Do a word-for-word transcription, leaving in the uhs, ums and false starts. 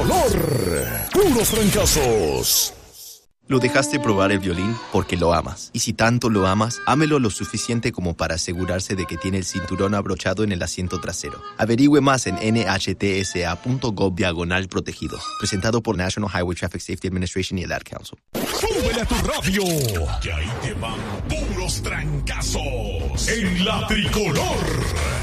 Tricolor. Puros trancazos. Lo dejaste probar el violín porque lo amas. Y si tanto lo amas, ámelo lo suficiente como para asegurarse de que tiene el cinturón abrochado en el asiento trasero. Averigüe más en nhtsa.gov diagonal protegido. Presentado por National Highway Traffic Safety Administration y el Ad Council. ¡Súbele a tu radio! Que ahí te van puros trancazos en la Tricolor.